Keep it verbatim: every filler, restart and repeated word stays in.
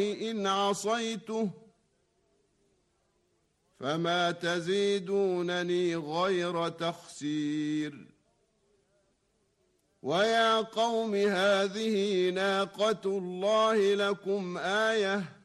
إن عصيته فما تزيدونني غير تخسير. ويا قوم هذه ناقة الله لكم آية